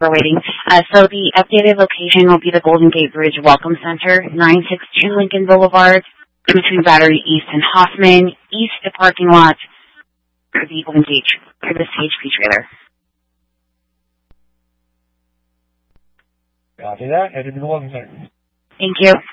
for waiting. So the updated location will be the Golden Gate Bridge Welcome Center, 962 Lincoln Boulevard, in between Battery East and Hoffman, east the parking lot for the Golden Gate, for the CHP trailer. Copy that. Headed to the Welcome Center. Thank you.